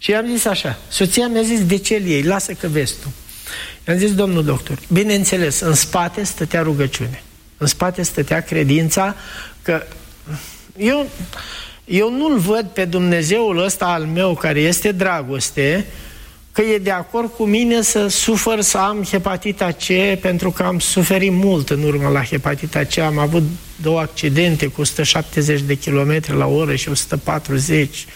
Și i-am zis așa, soția mi-a zis, de ce îl iei? Lasă că vezi tu. I-am zis, domnul doctor, bineînțeles, în spate stătea rugăciune. În spate stătea credința că eu nu-l văd pe Dumnezeul ăsta al meu, care este dragoste, că e de acord cu mine să sufăr, să am hepatita C, pentru că am suferit mult în urmă la hepatita C. Am avut 2 accidente cu 170 de km la oră și 140.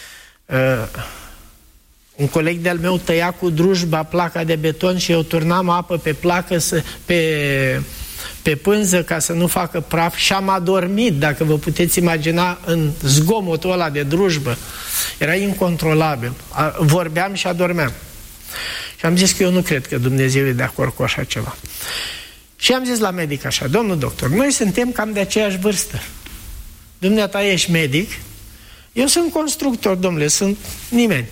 Un coleg de-al meu tăia cu drujba placa de beton și eu turnam apă pe placă, pe pânză, ca să nu facă praf, și am adormit, dacă vă puteți imagina, în zgomotul ăla de drujbă. Era incontrolabil. Vorbeam și adormeam. Și am zis că eu nu cred că Dumnezeu e de acord cu așa ceva. Și am zis la medic așa, domnul doctor, noi suntem cam de aceeași vârstă. Dumneata ești medic, eu sunt constructor, domnule, sunt nimeni.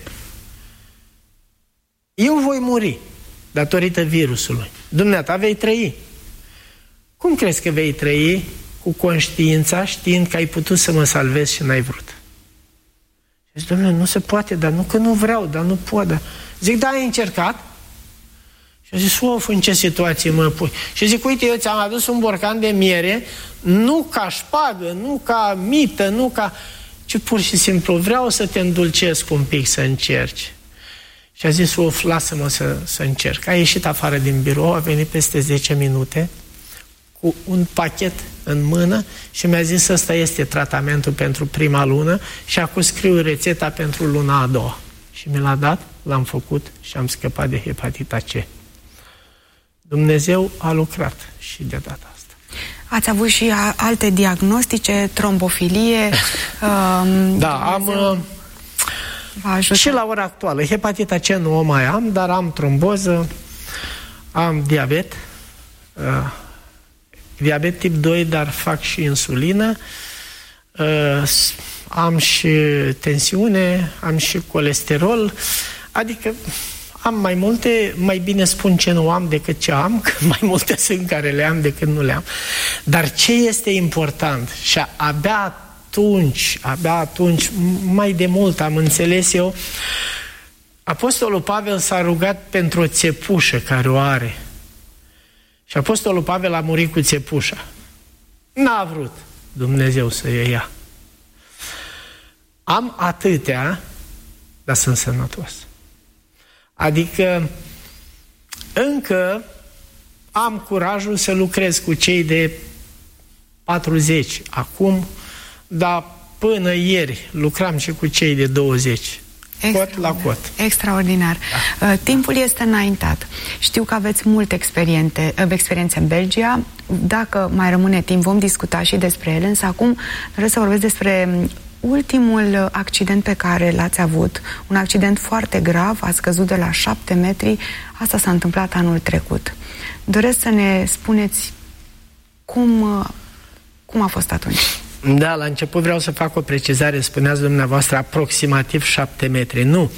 Eu voi muri datorită virusului. Dumneata vei trăi. Cum crezi că vei trăi cu conștiința, știind că ai putut să mă salvezi și n-ai vrut? Zic, domnule, nu se poate, dar nu că nu vreau, dar nu pot. Dar... Zic, da, ai încercat? Și a zis, of, în ce situație mă pui? Și zic, uite, eu ți-am adus un borcan de miere, nu ca șpagă, nu ca mită, nu ca... ci pur și simplu vreau să te îndulcesc un pic, să încerci. Și a zis, of, lasă-mă să încerc. A ieșit afară din birou, a venit peste 10 minute, cu un pachet în mână și mi-a zis, ăsta este tratamentul pentru prima lună și acum scriu rețeta pentru luna a doua. Și mi l-a dat, l-am făcut și am scăpat de hepatita C. Dumnezeu a lucrat și de data asta. Ați avut și alte diagnostice, trombofilie? Da, am... și la ora actuală. Hepatita C nu o mai am, dar am tromboză, am diabet, diabet tip 2, dar fac și insulină, am și tensiune, am și colesterol, adică am mai multe, mai bine spun ce nu am decât ce am, că mai multe sunt care le am decât nu le am. Dar ce este important, și abia atunci, mai de mult am înțeles eu, Apostolul Pavel s-a rugat pentru o țepușă care o are. Și Apostolul Pavel a murit cu țepușa. N-a vrut Dumnezeu să o ia. Am atâtea, dar sunt sănătos. Adică încă am curajul să lucrez cu cei de 40 acum, dar până ieri lucram și cu cei de 20. Cot la cot. Extraordinar. Da. Timpul este înaintat. Știu că aveți multe experiențe în Belgia. Dacă mai rămâne timp, vom discuta și despre ele. Însă acum doresc să vorbesc despre ultimul accident pe care l-ați avut. Un accident foarte grav. Ați căzut de la 7 metri. Asta s-a întâmplat anul trecut. Doresc să ne spuneți cum a fost atunci. Da, la început vreau să fac o precizare. Spuneați dumneavoastră aproximativ 7 metri. Nu.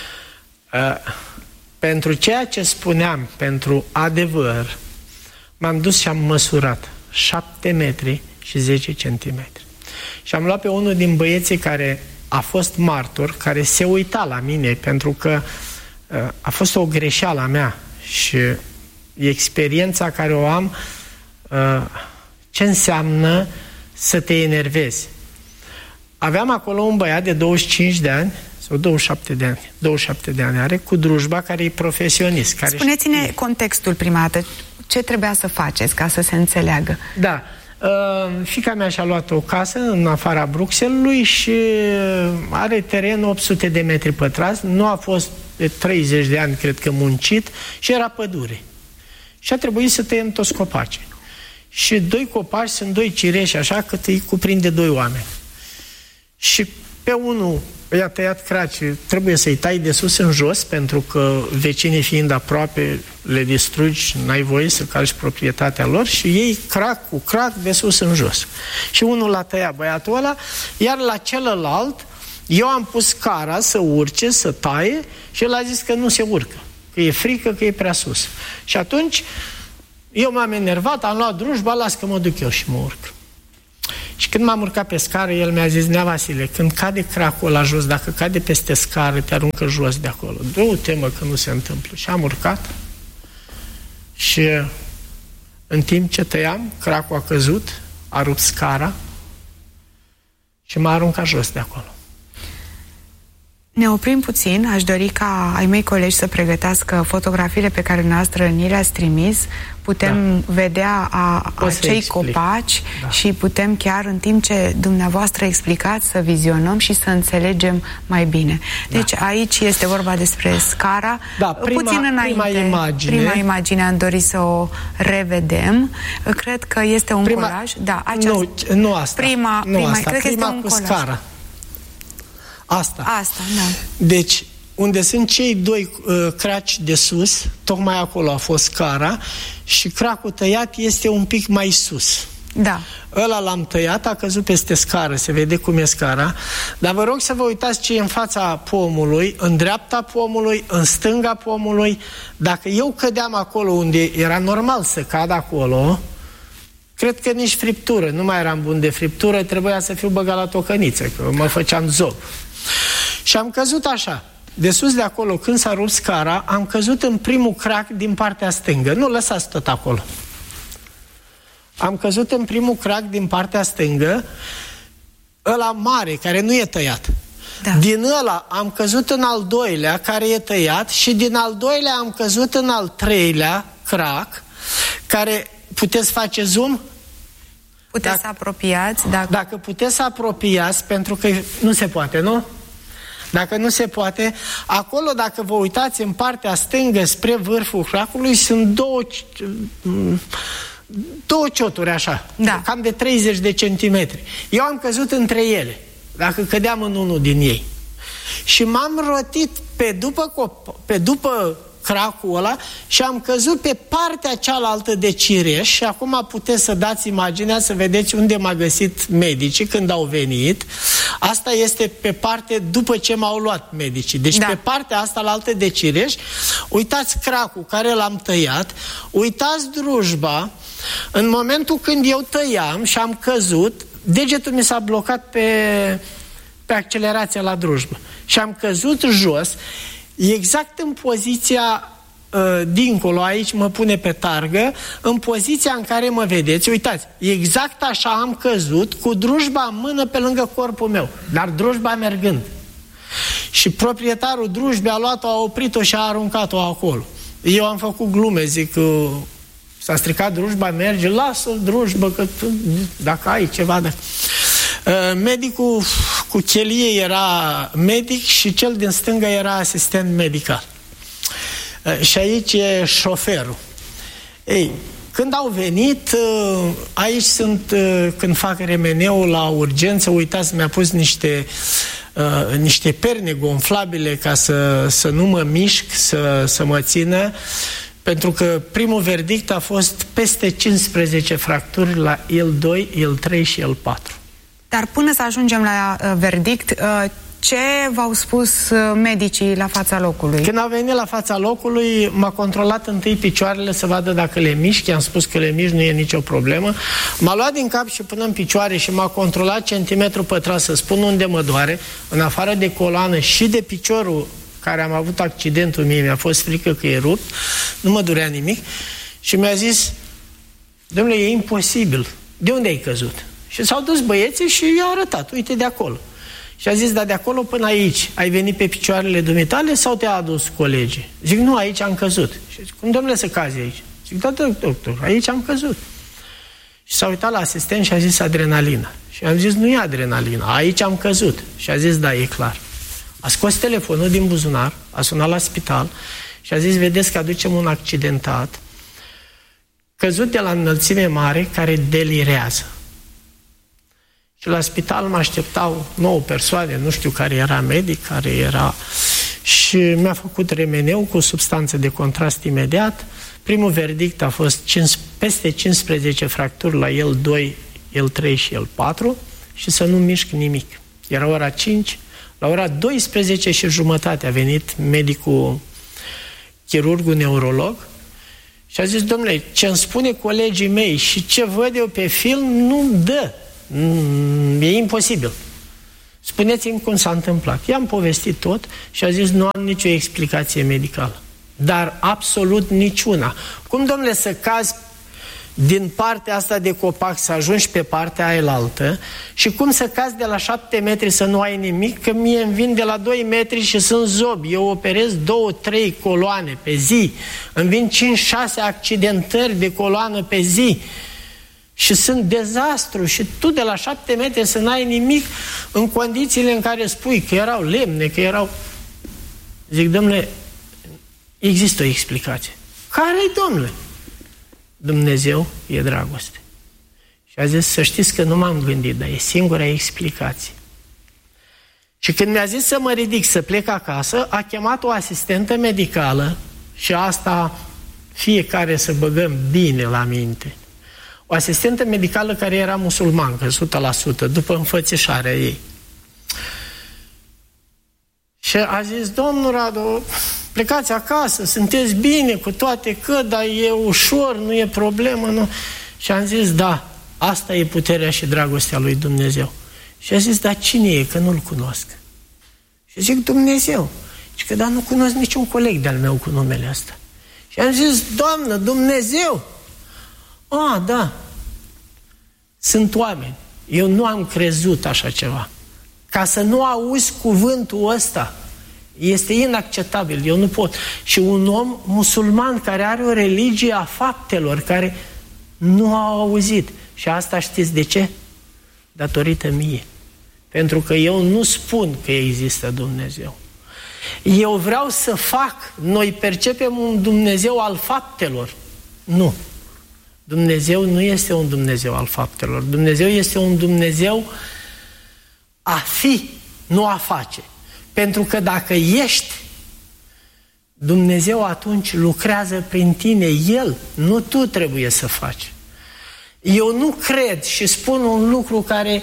Pentru ceea ce spuneam, pentru adevăr, m-am dus și am măsurat 7 metri și 10 centimetri. Și am luat pe unul din băieții care a fost martor, care se uita la mine, pentru că a fost o greșeală a mea și experiența care o am, ce înseamnă să te enervezi. Aveam acolo un băiat de 25 de ani sau 27 de ani are, cu drujba, care e profesionist. Spuneți-ne contextul prima dată. Ce trebuia să faceți ca să se înțeleagă? Da. Fiica mea și-a luat o casă în afara Bruxellesului și are teren 800 de metri pătrați. Nu a fost de 30 de ani, cred că, muncit și era pădure. Și a trebuit să tăiem toți copacii. Și 2 copaci sunt 2 cireși, așa, cât îi cuprinde 2 oameni. Și pe unul i-a tăiat cracii, trebuie să-i tai de sus în jos, pentru că vecinii fiind aproape le distrugi, n-ai voie să calci proprietatea lor, și ei crac cu crac de sus în jos. Și unul l-a tăiat, băiatul ăla, iar la celălalt eu am pus cara să urce, să taie, și el a zis că nu se urcă, că e frică, că e prea sus. Și atunci eu m-am enervat, am luat drujba, las că mă duc eu și mă urc. Și când m-am urcat pe scară, el mi-a zis: Nea Vasile, când cade cracul la jos, dacă cade peste scară, te aruncă jos de acolo. Du-te, mă, că nu se întâmplă. Și am urcat și în timp ce tăiam, cracul a căzut, a rupt scara și m-a aruncat jos de acolo. Ne oprim puțin, aș dori ca ai mei colegi să pregătească fotografiile pe care noastră ni le-ați trimis. Putem vedea acei copaci și putem chiar, în timp ce dumneavoastră explicați, să vizionăm și să înțelegem mai bine. Deci aici este vorba despre scara. Puțin înainte, prima imagine am dorit să o revedem. Cred că este un colaj. Nu asta. Cred că este un cu colaj. scara. Asta, da. Deci, unde sunt cei doi craci de sus, tocmai acolo a fost scara și cracul tăiat este un pic mai sus. Da. Ăla l-am tăiat, a căzut peste scară, se vede cum e scara, dar vă rog să vă uitați ce e în fața pomului, în dreapta pomului, în stânga pomului. Dacă eu cădeam acolo unde era normal să cad acolo, cred că nici friptură, nu mai eram bun de friptură, trebuia să fiu băgat la tocăniță, că mă făceam zob. Și am căzut așa, de sus de acolo, când s-a rupt scara, am căzut în primul crac din partea stângă. Nu, lăsați tot acolo. Am căzut în primul crac din partea stângă, ăla mare, care nu e tăiat. Da. Din ăla am căzut în al doilea, care e tăiat, și din al doilea am căzut în al treilea crac, care... Puteți face zoom? Puteți să apropiați? Dacă puteți să apropiați, pentru că nu se poate, nu? Dacă nu se poate, acolo, dacă vă uitați în partea stângă spre vârful cracului, sunt două cioturi așa, cam de 30 de centimetri. Eu am căzut între ele, dacă cădeam în unul din ei. Și m-am rotit pe după cracul ăla și am căzut pe partea cealaltă de cireș și acum puteți să dați imaginea să vedeți unde m-a găsit medicii când au venit. Asta este pe parte după ce m-au luat medicii. Deci pe partea asta la altă de cireș, uitați cracul care l-am tăiat, uitați drujba. În momentul când eu tăiam și am căzut, degetul mi s-a blocat pe accelerația la drujbă și am căzut jos. Exact în poziția dincolo, aici mă pune pe targă, în poziția în care mă vedeți, uitați, exact așa am căzut, cu drujba în mână pe lângă corpul meu, dar drujba mergând. Și proprietarul drujbii a luat-o, a oprit-o și a aruncat-o acolo. Eu am făcut glume, zic, s-a stricat drujba, merge, lasă drujbă, că dacă ai ceva de... Medicul cu chelie era medic și cel din stânga era asistent medical. Și aici e șoferul. Ei, când au venit, aici sunt, când fac remeneul la urgență, uitați, mi-a pus niște perne gonflabile ca să nu mă mișc, să mă țină, pentru că primul verdict a fost peste 15 fracturi la IL-2, IL-3 și IL-4. Dar până să ajungem la verdict, ce v-au spus medicii la fața locului? Când au venit la fața locului, m-a controlat întâi picioarele să vadă dacă le mișc. I-am spus că le mișc, nu e nicio problemă. M-a luat din cap și până în picioare și m-a controlat centimetru pătrat să spun unde mă doare, în afară de coloană și de piciorul care am avut accidentul mie, mi-a fost frică că e rupt, nu mă durea nimic. Și mi-a zis: domnule, e imposibil. De unde ai căzut? Și s-au dus băieții și i-au arătat, uite de acolo. Și a zis: dar de acolo până aici ai venit pe picioarele dumitale sau te-a adus colegii? Zic: nu, aici am căzut. Și zic: cum, domnule, să cazi aici? Zic: da, doctor, aici am căzut. Și s-a uitat la asistent și a zis: adrenalină. Și am zis: nu e adrenalină, aici am căzut. Și a zis: da, e clar. A scos telefonul din buzunar, a sunat la spital și a zis: vedeți că aducem un accidentat căzut de la înălțime mare care delirează. Și la spital mă așteptau 9 persoane, nu știu care era medic, care era... Și mi-a făcut remeneu cu substanță de contrast imediat. Primul verdict a fost peste 15 fracturi la L2, L3 și L4 și să nu mișc nimic. Era ora 5, la ora 12 și jumătate a venit medicul, chirurgul neurolog și a zis: domnule, ce îmi spune colegii mei și ce văd eu pe film nu dă. E imposibil. Spuneți-mi cum s-a întâmplat. I-am povestit tot și a zis, nu am nicio explicație medicală. Dar absolut niciuna. Cum, domnule, să cazi din partea asta de copac să ajungi pe partea aia și cum să cazi de la 7 metri să nu ai nimic, că mie îmi vin de la 2 metri și sunt zob. Eu operez 2-3 coloane pe zi. Îmi vin 5-6 accidentări de coloană pe zi. Și sunt dezastru. Și tu de la 7 metri să n-ai nimic în condițiile în care spui că erau lemne, că erau... Zic, domnule, există o explicație. Care-i, domnule? Dumnezeu e dragoste. Și a zis, să știți că nu m-am gândit, dar e singura explicație. Și când mi-a zis să mă ridic, să plec acasă, a chemat o asistentă medicală și asta fiecare să băgăm bine la minte. O asistentă medicală care era musulmancă, 100%, după înfățișarea ei. Și a zis, domnul Radu, plecați acasă, sunteți bine cu toate că, dar e ușor, nu e problemă, nu? Și am zis, da, asta e puterea și dragostea lui Dumnezeu. Și a zis, dar cine e, că nu-l cunosc? Și zic, Dumnezeu. Și că, dar nu cunosc niciun coleg de-al meu cu numele ăsta. Și am zis, Doamnă, Dumnezeu! A, da, sunt oameni. Eu nu am crezut așa ceva. Ca să nu auzi cuvântul ăsta, este inacceptabil, eu nu pot. Și un om musulman care are o religie a faptelor, care nu au auzit. Și asta știți de ce? Datorită mie. Pentru că eu nu spun că există Dumnezeu. Eu vreau să fac, noi percepem un Dumnezeu al faptelor. Nu. Dumnezeu nu este un Dumnezeu al faptelor. Dumnezeu este un Dumnezeu a fi, nu a face. Pentru că dacă ești, Dumnezeu atunci lucrează prin tine. El, nu tu trebuie să faci. Eu nu cred și spun un lucru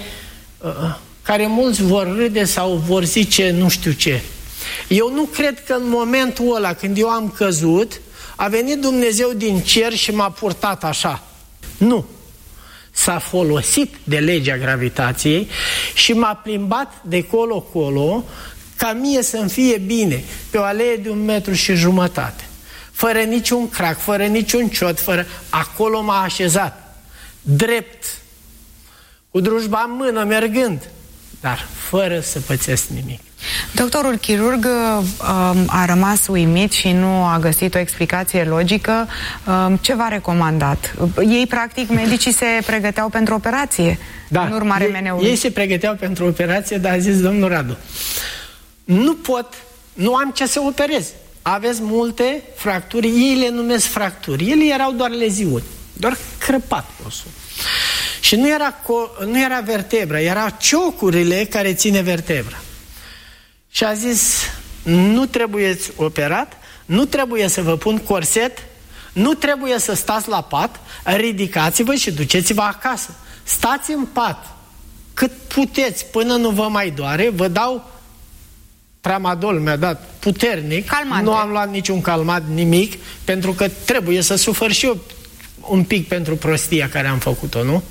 care mulți vor râde sau vor zice nu știu ce. Eu nu cred că în momentul ăla, când eu am căzut, a venit Dumnezeu din cer și m-a purtat așa. Nu. S-a folosit de legea gravitației și m-a plimbat de colo-colo ca mie să-mi fie bine, pe o alee de 1,5 m, fără niciun crac, fără niciun ciot, acolo m-a așezat, drept, cu drujba în mână, mergând, dar fără să pățesc nimic. Doctorul chirurg a rămas uimit și nu a găsit o explicație logică. Ce v-a recomandat? Ei, practic, medicii se pregăteau pentru operație, da, în urma remeneului. Ei se pregăteau pentru operație, dar a zis domnul Radu, nu pot, nu am ce să operez. Aveți multe fracturi, ei le numesc fracturi. Ele erau doar leziuni, doar crăpat osul. Și nu era vertebra, erau ciocurile care ține vertebra. Și a zis, nu trebuie operat, nu trebuie să vă pun corset, nu trebuie să stați la pat, ridicați-vă și duceți-vă acasă. Stați în pat cât puteți până nu vă mai doare, vă dau tramadol, mi-a dat puternic, calmante. Nu am luat niciun calmant, nimic, pentru că trebuie să sufăr și eu un pic pentru prostia care am făcut-o, nu?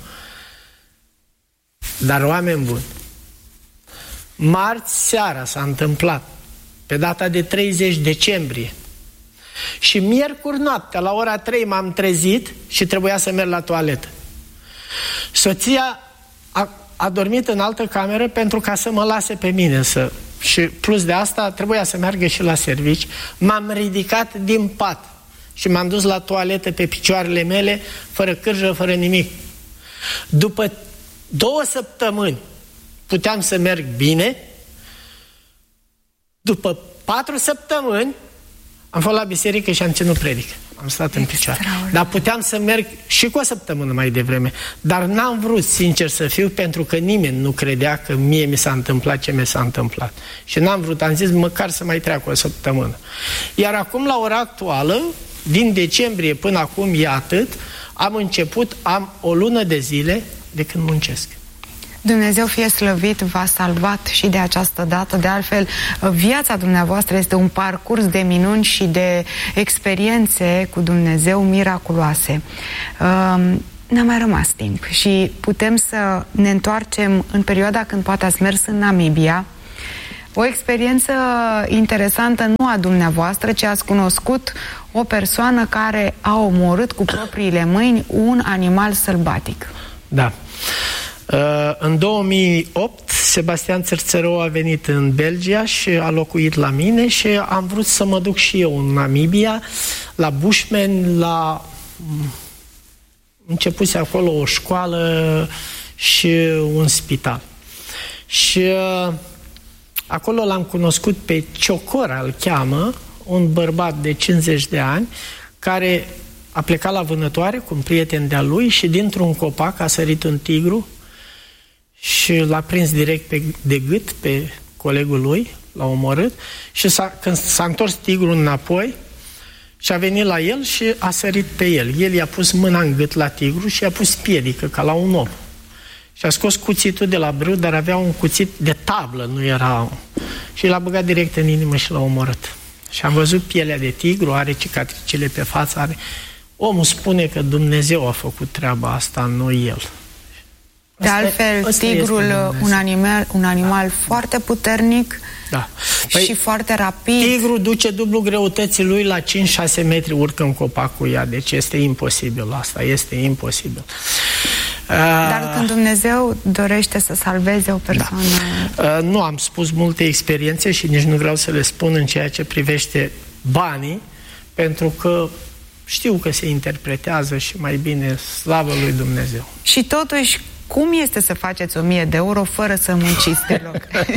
Dar oameni buni, marți seara s-a întâmplat, pe data de 30 decembrie. Și miercuri noaptea, la ora 3 m-am trezit și trebuia să merg la toaletă. Soția a dormit în altă cameră pentru ca să mă lase pe mine să... Și plus de asta trebuia să meargă și la servici. M-am ridicat din pat și m-am dus la toaletă pe picioarele mele, fără cârjă, fără nimic. După 2 săptămâni puteam să merg bine. După 4 săptămâni am fost la biserică și am ținut predică. Am stat în picioare. Dar puteam să merg și cu o săptămână mai devreme. Dar n-am vrut, sincer să fiu, pentru că nimeni nu credea că mie mi s-a întâmplat ce mi s-a întâmplat. Și n-am vrut, am zis măcar să mai treacă o săptămână. Iar acum, la ora actuală, din decembrie până acum, e atât, am o lună de zile de când muncesc. Dumnezeu fie slăvit, v-a salvat și de această dată. De altfel, viața dumneavoastră este un parcurs de minuni și de experiențe cu Dumnezeu miraculoase. ne-a mai rămas timp și putem să ne întoarcem în perioada când poate ați mers în Namibia. O experiență interesantă, nu a dumneavoastră, ci ați cunoscut o persoană care a omorât cu propriile mâini un animal sălbatic. Da. În 2008, Sebastian Țărțărău a venit în Belgia și a locuit la mine și am vrut să mă duc și eu în Namibia, la Bushmen, la... Începuse acolo o școală și un spital. Și acolo l-am cunoscut pe Ciocora, îl cheamă, un bărbat de 50 de ani, care a plecat la vânătoare cu un prieten de-a lui și dintr-un copac a sărit un tigru și l-a prins direct de gât pe colegul lui, l-a omorât și când s-a întors tigrul înapoi și a venit la el și a sărit pe el. El i-a pus mâna în gât la tigru și i-a pus piedică, ca la un om. Și a scos cuțitul de la brâu, dar avea un cuțit de tablă, nu era... Și l-a băgat direct în inimă și l-a omorât. Și am văzut pielea de tigru, are cicatricele pe față, are... Omul spune că Dumnezeu a făcut treaba asta, nu el. De altfel, tigrul, un animal foarte puternic, da. Și foarte rapid. Tigrul duce dublu greutății lui la 5-6 metri, urcă în copac cu ea, deci este imposibil asta, este imposibil. Dar când Dumnezeu dorește să salveze o persoană... Da. Nu am spus multe experiențe și nici nu vreau să le spun în ceea ce privește banii, pentru că știu că se interpretează și mai bine, slavă lui Dumnezeu. Și totuși, cum este să faceți 1000 de euro fără să munciți deloc?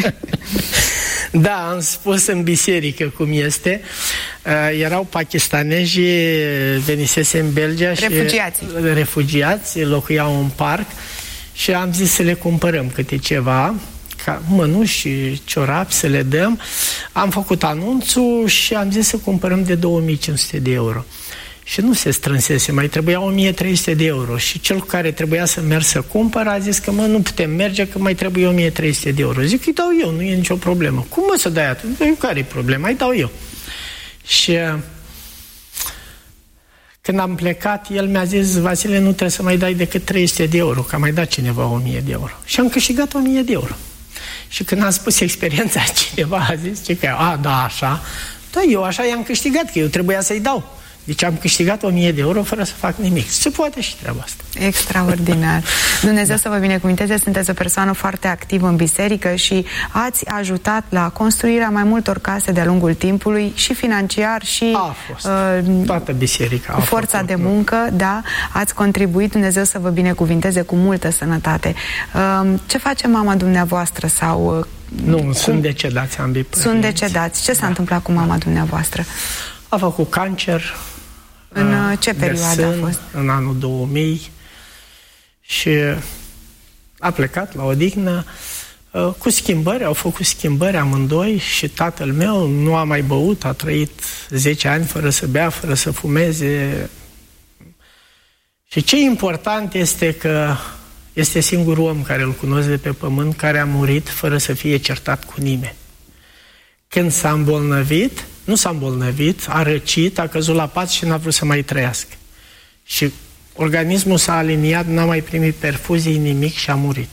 Da, am spus în biserică cum este. Erau pakistanezi, venisese în Belgia și refugiați, locuiau în parc și am zis să le cumpărăm câte ceva, ca mănuși și ciorapi să le dăm. Am făcut anunțul și am zis să cumpărăm de 2500 de euro. Și nu se strânsese, mai trebuia 1300 de euro. Și cel care trebuia să merg să cumpăr a zis că nu putem merge, că mai trebuie 1300 de euro. Zic, îi dau eu, nu e nicio problemă. Cum să dai atât? Care e problema? Îi dau eu. Și când am plecat, el mi-a zis, Vasile, nu trebuie să mai dai decât 300 de euro, că a mai dat cineva 1000 de euro. Și am câștigat 1000 de euro. Și când am spus experiența, cineva a zis, că, da, așa. Da, eu așa i-am câștigat, că eu trebuia să-i dau. Deci am câștigat 1000 de euro fără să fac nimic. Se poate și treaba asta. Extraordinar. Dumnezeu să vă binecuvinteze, sunteți o persoană foarte activă în biserică și ați ajutat la construirea mai multor case de-a lungul timpului și financiar și a fost. Toată biserica a forța făcut, de muncă, da, ați contribuit, Dumnezeu să vă binecuvinteze cu multă sănătate. Ce face mama dumneavoastră sau... Sunt decedați ambii părinți. Sunt decedați. Ce s-a întâmplat cu mama dumneavoastră? A făcut cancer. În ce perioadă a fost? În anul 2000 și a plecat la odihnă cu schimbări, au făcut schimbări amândoi și tatăl meu nu a mai băut, a trăit 10 ani fără să bea, fără să fumeze. Și ce important este că este singurul om care îl cunosc de pe pământ care a murit fără să fie certat cu nimeni. Când s-a îmbolnăvit, nu s-a îmbolnăvit, a răcit, a căzut la pat și n-a vrut să mai trăiască. Și organismul s-a aliniat, n-a mai primit perfuzii, nimic și a murit.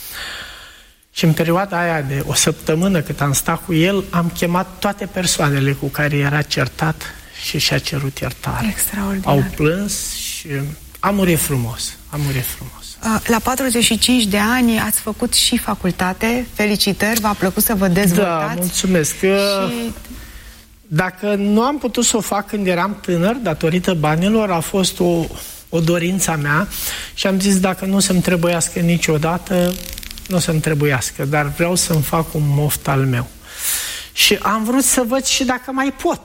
Și în perioada aia de o săptămână cât am stat cu el, am chemat toate persoanele cu care era certat și și-a cerut iertare. Extraordinar. Au plâns și a murit frumos. A murit frumos. La 45 de ani ați făcut și facultate. Felicitări, v-a plăcut să vă dezvoltați. Da, mulțumesc. Și... Dacă nu am putut să o fac când eram tânăr, datorită banilor, a fost o dorință a mea și am zis, dacă nu să-mi trebuiască niciodată, nu să-mi trebuiască, dar vreau să-mi fac un moft al meu. Și am vrut să văd și dacă mai pot.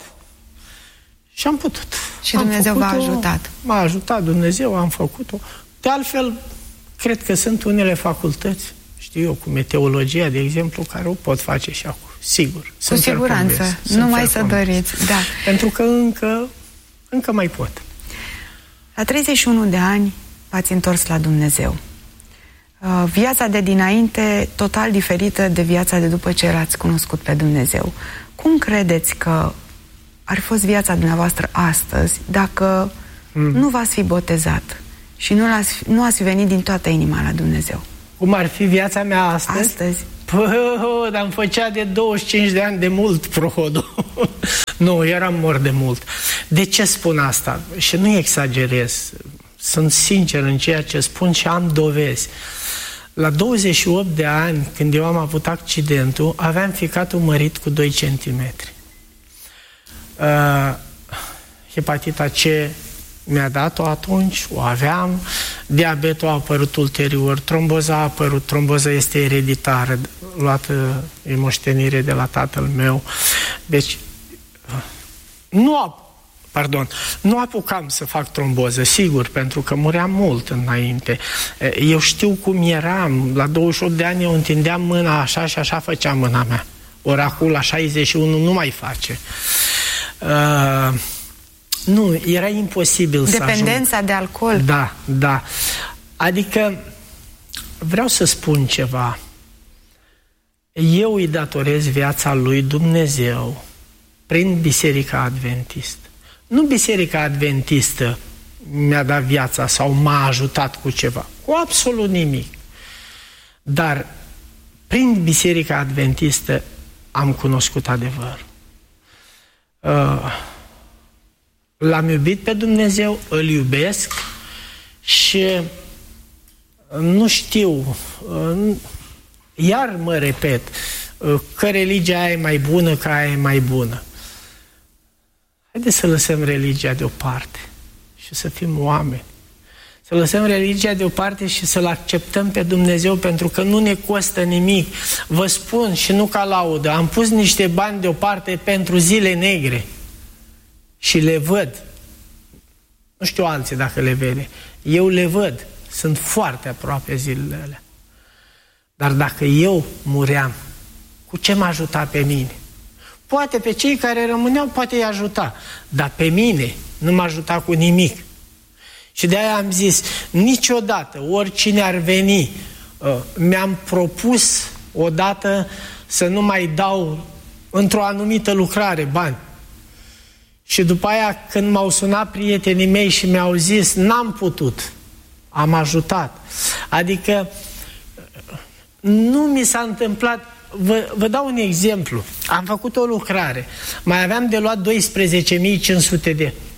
Și am putut. Și Dumnezeu v-a ajutat. M-a ajutat Dumnezeu, am făcut-o. De altfel, cred că sunt unele facultăți, știu eu, cu meteorologia, de exemplu, care o pot face și acum. Sigur. Cu siguranță. Numai să doriți. Da. Pentru că încă mai pot. La 31 de ani v-ați întors la Dumnezeu. Viața de dinainte total diferită de viața de după ce l-ați cunoscut pe Dumnezeu. Cum credeți că ar fi fost viața dumneavoastră astăzi dacă nu v-ați fi botezat și nu ați venit din toată inima la Dumnezeu. Cum ar fi viața mea astăzi? Astăzi. Dar îmi făcea de 25 de ani de mult prohodul. Nu, eram mort de mult. De ce spun asta? Și nu exagerez. Sunt sincer în ceea ce spun și am dovezi. La 28 de ani, când eu am avut accidentul, aveam ficatul mărit cu 2 centimetri. Hepatita C mi-a dat-o atunci, o aveam, diabetul a apărut ulterior, tromboza a apărut, tromboza este ereditară, luată e moștenire de la tatăl meu. Deci, nu apucam să fac tromboză, sigur, pentru că muream mult înainte. Eu știu cum eram, la 28 de ani eu întindeam mâna așa și așa făcea mâna mea. Ori acum la 61 nu mai face. Nu, era imposibil să ajung. Dependența de alcool. Da. Adică, vreau să spun ceva. Eu îi datorez viața lui Dumnezeu prin Biserica Adventistă. Nu Biserica Adventistă mi-a dat viața sau m-a ajutat cu ceva, cu absolut nimic. Dar prin Biserica Adventistă am cunoscut adevărul. L-am iubit pe Dumnezeu, îl iubesc și nu știu, iar mă repet, că religia aia e mai bună, că aia e mai bună. Haideți să lăsăm religia deoparte și să fim oameni. Să lăsăm religia deoparte și să-L acceptăm pe Dumnezeu, pentru că nu ne costă nimic. Vă spun și nu ca laudă, am pus niște bani deoparte pentru zile negre și le văd. Nu știu alții dacă le vede. Eu le văd. Sunt foarte aproape zilele alea. Dar dacă eu muream, cu ce m-a ajutat pe mine? Poate pe cei care rămâneau, poate i-a ajuta, dar pe mine nu m-a ajutat cu nimic. Și de-aia am zis, niciodată, oricine ar veni, mi-am propus odată să nu mai dau într-o anumită lucrare bani. Și după aia, când m-au sunat prietenii mei și mi-au zis, n-am putut, am ajutat. Adică nu mi s-a întâmplat. Vă dau un exemplu. Am făcut o lucrare. Mai aveam de luat 12.500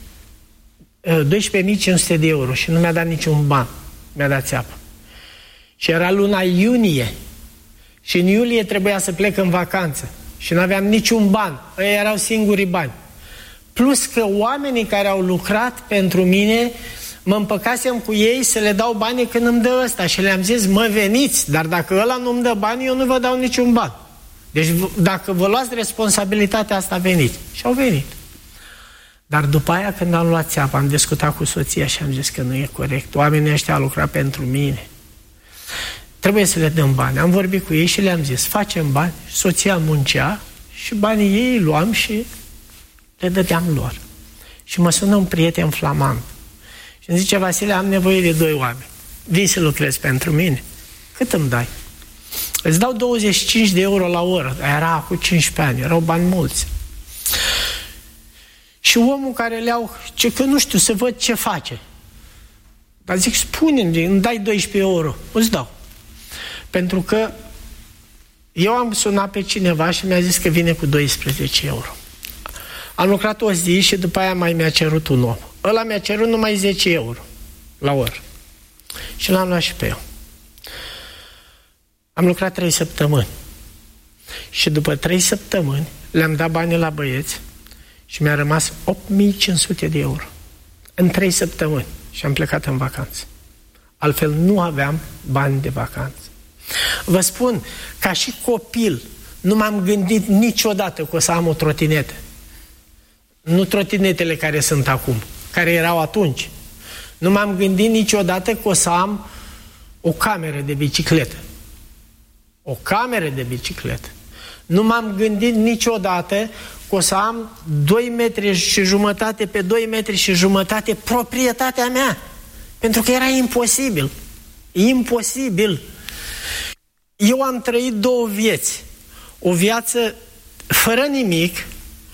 de euro și nu mi-a dat niciun ban. Mi-a dat țeapă. Și era luna iunie. Și în iulie trebuia să plec în vacanță. Și nu aveam niciun ban. Ei erau singurii bani. Plus că oamenii care au lucrat pentru mine, mă împăcasem cu ei să le dau bani când îmi dă ăsta. Și le-am zis, mă, veniți, dar dacă ăla nu-mi dă bani, eu nu vă dau niciun ban. Deci dacă vă luați responsabilitatea asta, veniți. Și au venit. Dar după aia, când am luat țeapă, am discutat cu soția și am zis că nu e corect. Oamenii ăștia au lucrat pentru mine. Trebuie să le dăm bani. Am vorbit cu ei și le-am zis, facem bani. Soția muncea și banii ei luam și le dădeam lor. Și mă sună un prieten flamand. Și îmi zice, Vasile, am nevoie de 2 oameni. Vii să lucrezi pentru mine? Cât îmi dai? Îți dau 25 de euro la oră. Era acum 15 ani, erau bani mulți. Și omul care le-au, ce că nu știu, să văd ce face. Dar zic, spune-mi, îmi dai 12 euro, îți dau. Pentru că eu am sunat pe cineva și mi-a zis că vine cu 12 euro. Am lucrat o zi și după aia mai mi-a cerut un om. Ăla mi-a cerut numai 10 euro la oră. Și l-am luat și pe eu. Am lucrat 3 săptămâni. Și după 3 săptămâni le-am dat banii la băieți și mi-a rămas 8.500 de euro. În 3 săptămâni. Și am plecat în vacanță. Altfel nu aveam bani de vacanță. Vă spun, ca și copil, nu m-am gândit niciodată că o să am o trotinetă. Nu trotinetele care sunt acum, care erau atunci. Nu m-am gândit niciodată că o să am o cameră de bicicletă. O cameră de bicicletă. Nu m-am gândit niciodată că o să am 2 metri și jumătate pe 2 metri și jumătate proprietatea mea. Pentru că era imposibil. Imposibil. Eu am trăit 2 vieți. O viață fără nimic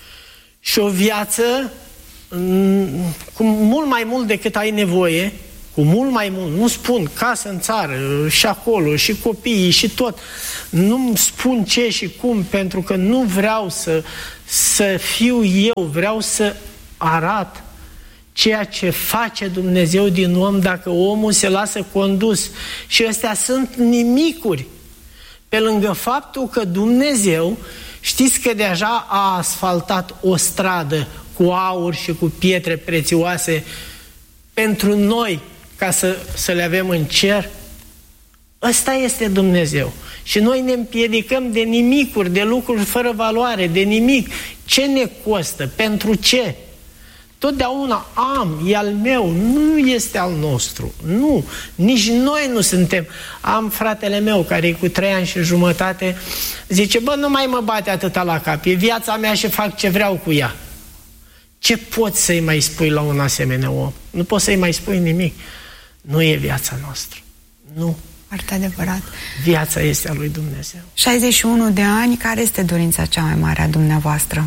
și o viață cu mult mai mult decât ai nevoie, cu cu mult mai mult, nu spun casă în țară și acolo, și copiii și tot, nu spun ce și cum, pentru că nu vreau să fiu eu, vreau să arat ceea ce face Dumnezeu din om dacă omul se lasă condus. Și astea sunt nimicuri. Pe lângă faptul că Dumnezeu, știți că deja a asfaltat o stradă cu aur și cu pietre prețioase pentru noi, ca să le avem în cer. Ăsta este Dumnezeu. Și noi ne împiedicăm de nimicuri, de lucruri fără valoare, de nimic. Ce ne costă? Pentru ce? Totdeauna e al meu, nu este al nostru. Nu, nici noi nu suntem. Am fratele meu care e cu 3 ani și jumătate, zice, nu mai mă bate atâta la cap, e viața mea și fac ce vreau cu ea. Ce poți să-i mai spui la un asemenea om? Nu poți să-i mai spui nimic. Nu e viața noastră. Nu. Foarte adevărat. Viața este a lui Dumnezeu. 61 de ani, care este dorința cea mai mare a dumneavoastră?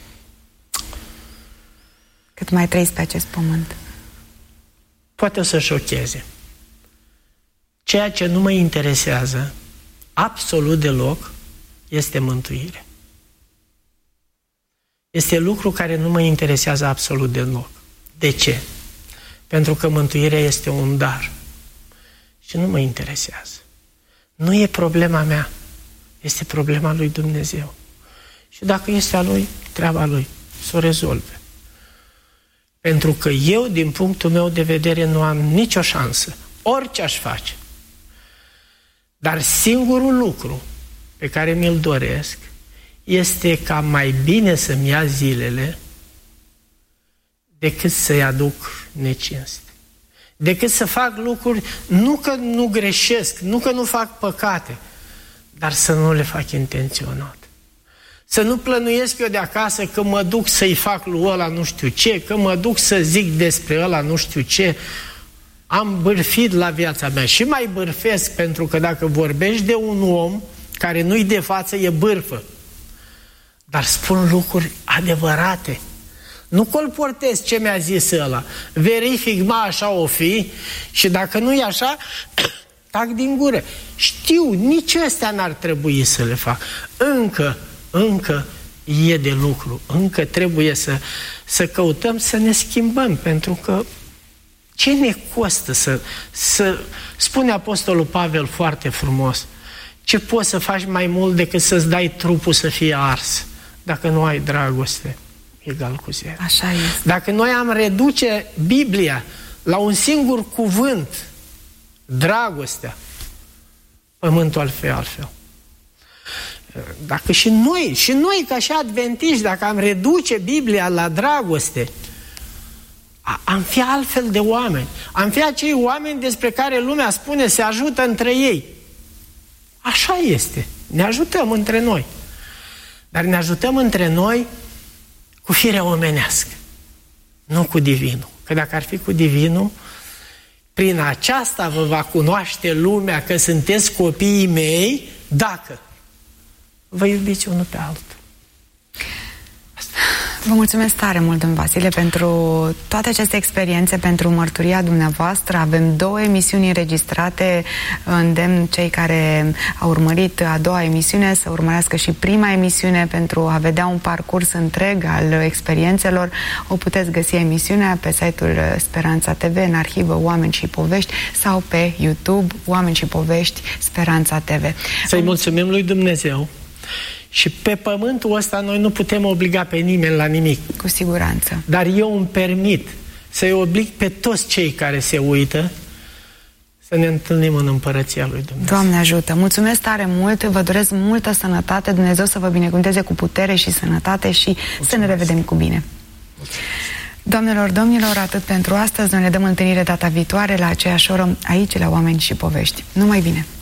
Cât mai trăiți pe acest pământ? Poate să șocheze. Ceea ce nu mă interesează absolut deloc este mântuirea. Este lucru care nu mă interesează absolut deloc. De ce? Pentru că mântuirea este un dar. Și nu mă interesează. Nu e problema mea. Este problema lui Dumnezeu. Și dacă este a lui, treaba lui. Să o rezolve. Pentru că eu, din punctul meu de vedere, nu am nicio șansă. Orice aș face. Dar singurul lucru pe care mi-l doresc este ca mai bine să-mi ia zilele decât să-i aduc necinste. Decât să fac lucruri, nu că nu greșesc, nu că nu fac păcate, dar să nu le fac intenționat. Să nu plănuiesc eu de acasă că mă duc să-i fac lui ăla nu știu ce, că mă duc să zic despre ăla nu știu ce. Am bârfit la viața mea și mai bârfesc, pentru că dacă vorbești de un om care nu-i de față, e bârfă. Dar spun lucruri adevărate. Nu colportez ce mi-a zis ăla. Verific, așa o fi, și dacă nu e așa, tac din gură. Știu, nici astea n-ar trebui să le fac. Încă e de lucru. Încă trebuie să căutăm să ne schimbăm, pentru că ce ne costă să spune Apostolul Pavel foarte frumos, ce poți să faci mai mult decât să-ți dai trupul să fie ars, dacă nu ai dragoste? Egal cu 0. Așa este. Dacă noi am reduce Biblia la un singur cuvânt, dragostea, pământul ar fi altfel. Dacă și noi ca și adventiști, dacă am reduce Biblia la dragoste, am fi altfel de oameni. Am fi acei oameni despre care lumea spune se ajută între ei. Așa este. Ne ajutăm între noi. Dar ne ajutăm între noi cu firea omenească, nu cu divinul. Că dacă ar fi cu divinul, prin aceasta vă va cunoaște lumea că sunteți copiii mei, dacă vă iubiți unul pe altul. Vă mulțumesc tare mult, domnul Vasile, pentru toate aceste experiențe, pentru mărturia dumneavoastră. Avem 2 emisiuni înregistrate. Îndemn cei care au urmărit a 2-a emisiune să urmărească și prima emisiune pentru a vedea un parcurs întreg al experiențelor. O puteți găsi emisiunea pe site-ul Speranța TV, în arhivă Oameni și Povești, sau pe YouTube Oameni și Povești Speranța TV. Să-i mulțumim lui Dumnezeu. Și pe pământul ăsta noi nu putem obliga pe nimeni la nimic. Cu siguranță. Dar eu îmi permit să-i oblig pe toți cei care se uită să ne întâlnim în Împărăția lui Dumnezeu. Doamne ajută! Mulțumesc tare mult, vă doresc multă sănătate, Dumnezeu să vă binecuvânteze cu putere și sănătate și să ne revedem cu bine. Doamnelor, domnilor, atât pentru astăzi. Noi ne dăm întâlnire data viitoare la aceeași oră aici la Oameni și Povești. Numai bine!